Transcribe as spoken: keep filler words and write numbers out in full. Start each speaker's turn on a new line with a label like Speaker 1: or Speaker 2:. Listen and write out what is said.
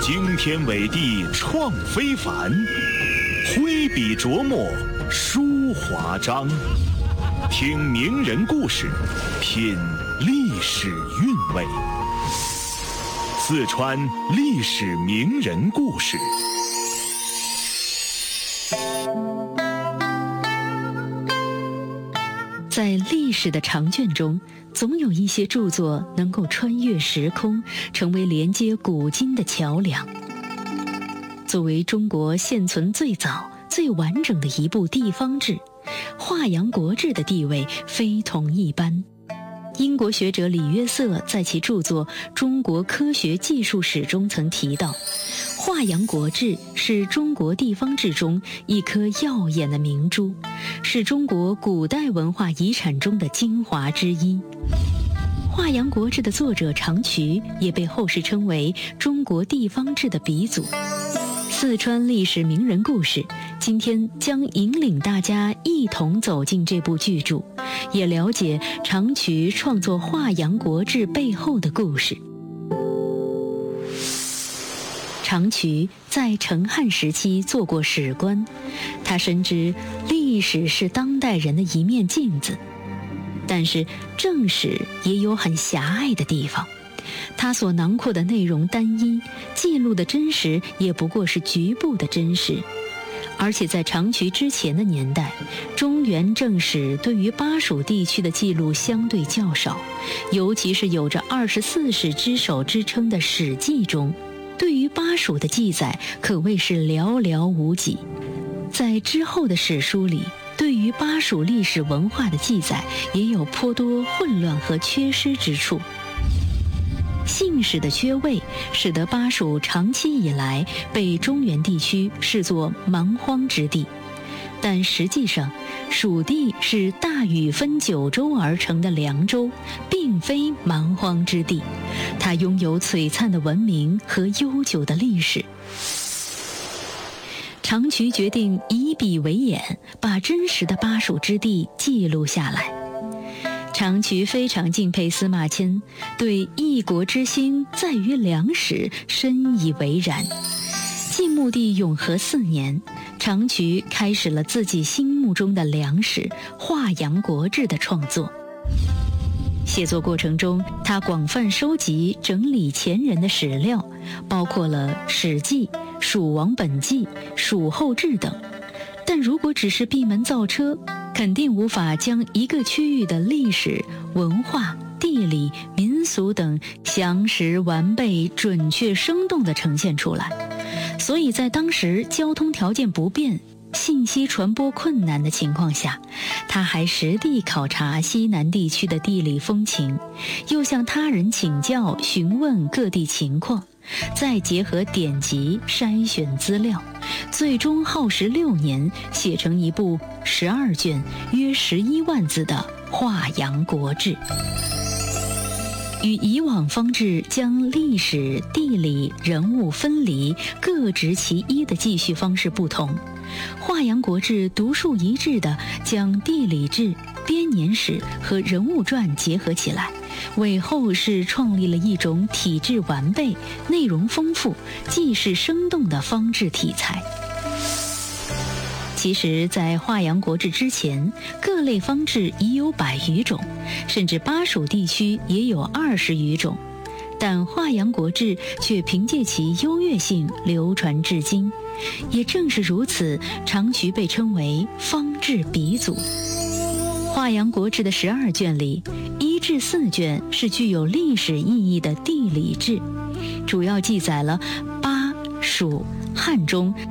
Speaker 1: 惊天伟地创非凡，挥笔琢磨书华章。听名人故事，品历史韵味。四川历史名人故事。
Speaker 2: 在历史的长卷中，总有一些著作能够穿越时空，成为连接古今的桥梁。作为中国现存最早、最完整的一部地方志，《华阳国志》的地位非同一般。英国学者李约瑟在其著作《中国科学技术史》中曾提到，《华阳国志》是中国地方志中一颗耀眼的明珠，是中国古代文化遗产中的精华之一。《华阳国志》的作者常渠也被后世称为中国地方志的鼻祖。四川历史名人故事，今天将引领大家一同走进这部巨著，也了解常渠创作《华阳国志》背后的故事。常渠在成汉时期做过史官，他深知历史是当代人的一面镜子，但是正史也有很狭隘的地方，它所囊括的内容单一，记录的真实也不过是局部的真实。而且在常渠之前的年代，中原正史对于巴蜀地区的记录相对较少，尤其是有着二十四史之首之称的《史记》中，对于巴蜀的记载可谓是寥寥无几。在之后的史书里，对于巴蜀历史文化的记载也有颇多混乱和缺失之处。姓氏的缺位，使得巴蜀长期以来被中原地区视作蛮荒之地，但实际上蜀地是大禹分九州而成的凉州，并非蛮荒之地，它拥有璀璨的文明和悠久的历史。常渠决定以笔为眼，把真实的巴蜀之地记录下来。常渠非常敬佩司马迁，对一国之兴在于良史深以为然。晋穆帝永和四年，常渠开始了自己心目中的良史《华阳国志》的创作。写作过程中，他广泛收集整理前人的史料，包括了《史记》《蜀王本纪》《蜀后志》等。但如果只是闭门造车，肯定无法将一个区域的历史、文化、地理、民俗等详实完备、准确生动地呈现出来。所以在当时交通条件不便、信息传播困难的情况下，他还实地考察西南地区的地理风情，又向他人请教询问各地情况，再结合典籍筛选资料，最终耗时六年写成一部十二卷约十一万字的《华阳国志》。与以往方志将历史、地理、人物分离，各执其一的记叙方式不同，《华阳国志》独树一帜地将地理志、编年史和人物传结合起来，为后世创立了一种体制完备、内容丰富、记事生动的方志题材。其实在《华阳国志》之前，各类方志已有百余种，甚至巴蜀地区也有二十余种，但《华阳国志》却凭借其优越性流传至今。也正是如此，常渠被称为方志鼻祖。《华阳国志》的十二卷里，一至四卷是具有历史意义的地理志，主要记载了巴蜀汉中